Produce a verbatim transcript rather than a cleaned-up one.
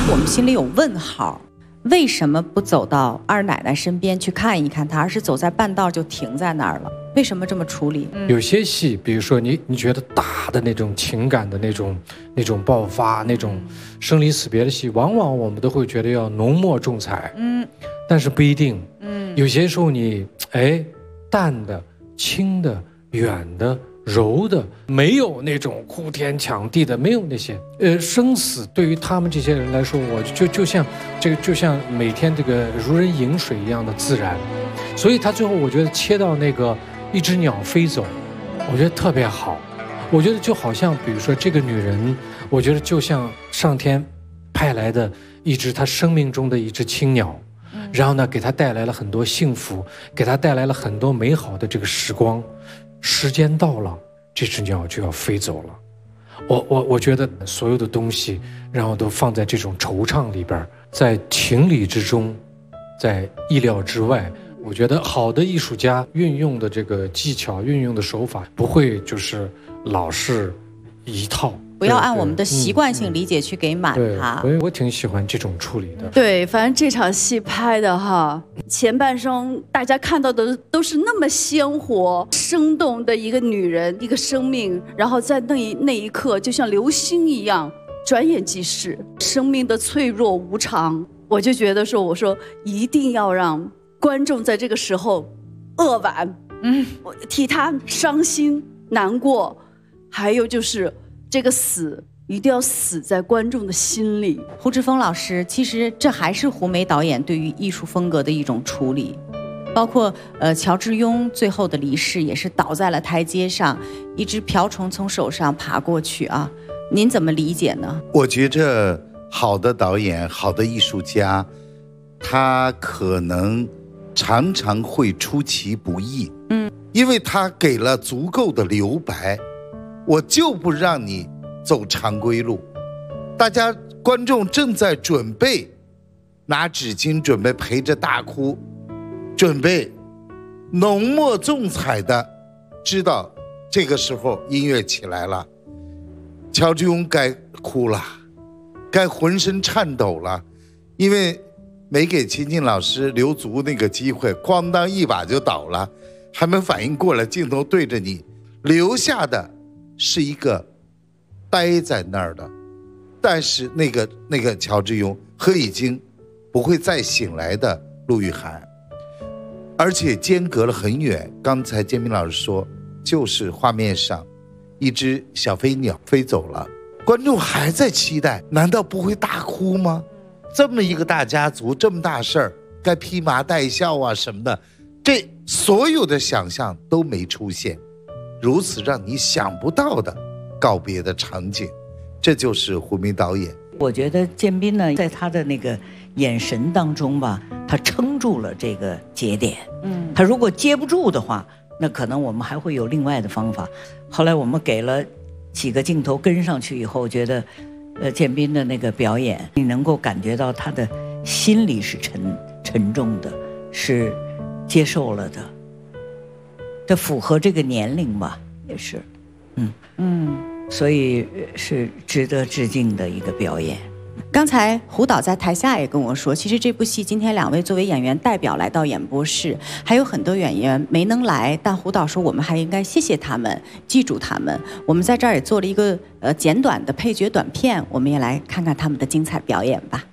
我们心里有问号，为什么不走到二奶奶身边去看一看她，而是走在半道就停在那儿了？为什么这么处理？ 嗯、有些戏，比如说你你觉得大的那种情感的那种那种爆发，那种生离死别的戏，往往我们都会觉得要浓墨重彩，嗯，但是不一定，嗯，有些时候你哎淡的、轻的、远的。柔的，没有那种哭天抢地的，没有那些，呃，生死对于他们这些人来说，我就就像这个，就像每天这个如人饮水一样的自然。所以他最后我觉得切到那个一只鸟飞走，我觉得特别好。我觉得就好像，比如说这个女人，我觉得就像上天派来的一只她生命中的一只青鸟，然后呢，给她带来了很多幸福，给她带来了很多美好的这个时光。时间到了，这只鸟就要飞走了。我我我觉得所有的东西，然后都放在这种惆怅里边，在情理之中，在意料之外。我觉得好的艺术家运用的这个技巧，运用的手法，不会就是老是一套。 不要按我们的习惯性理解去给满它。 对，我我挺喜欢这种处理的。 对，反正这场戏拍的哈，前半生大家看到的都是那么鲜活、生动的一个女人，一个生命，然后在那一那一刻，就像流星一样，转眼即逝，生命的脆弱无常。我就觉得说，我说一定要让观众在这个时候扼腕，嗯，替他伤心难过，还有就是。这个死一定要死在观众的心里。 胡志峰老师，其实这还是胡梅导演对于艺术风格的一种处理，包括呃乔致庸最后的离世也是倒在了台阶上，一只瓢虫从手上爬过去啊，您怎么理解呢？ 我觉着好的导演、好的艺术家，他可能常常会出其不意，嗯，因为他给了足够的留白。我就不让你走常规路，大家观众正在准备拿纸巾准备陪着大哭，准备浓墨重彩的知道这个时候音乐起来了，乔致庸该哭了，该浑身颤抖了，因为没给秦晋老师留足那个机会，咣当一把就倒了，还没反应过来，镜头对着你，留下的是一个待在那儿的，但是那个那个乔致庸和已经不会再醒来的陆玉涵，而且间隔了很远。刚才建斌老师说，就是画面上一只小飞鸟飞走了，观众还在期待，难道不会大哭吗？这么一个大家族，这么大事儿，该披麻戴孝啊什么的，这所有的想象都没出现。如此让你想不到的告别的场景，这就是胡梅导演。 我觉得建斌呢，在他的那个眼神当中吧，他撑住了这个节点。嗯，他如果接不住的话，那可能我们还会有另外的方法。后来我们给了几个镜头跟上去以后，觉得，呃，建斌的那个表演，你能够感觉到他的心里是沉沉重的，是接受了的。这符合这个年龄吧，也是，嗯嗯，所以是值得致敬的一个表演。 刚才胡导在台下也跟我说，其实这部戏今天两位作为演员代表来到演播室，还有很多演员没能来，但胡导说我们还应该谢谢他们，记住他们。我们在这儿也做了一个呃简短的配角短片，我们也来看看他们的精彩表演吧。